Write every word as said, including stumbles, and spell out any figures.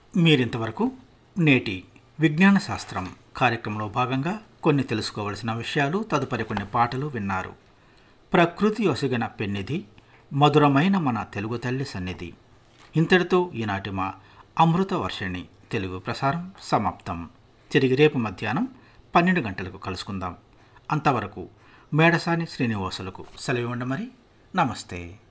మీరింతవరకు నేటి విజ్ఞాన శాస్త్రం కార్యక్రమంలో భాగంగా కొన్ని తెలుసుకోవలసిన విషయాలు, తదుపరి కొన్ని పాటలు విన్నారు. ప్రకృతి ఒసగిన పెన్నిధి, మధురమైన మన తెలుగు తల్లి సన్నిధి. ఇంతటితో ఈనాటి మా అమృత వర్షిణి తెలుగు ప్రసారం సమాప్తం. తిరిగి రేపు మధ్యాహ్నం పన్నెండు గంటలకు కలుసుకుందాం. అంతవరకు మేడసాని శ్రీనివాసులకు సెలవు ఇవ్వండి. మరి నమస్తే.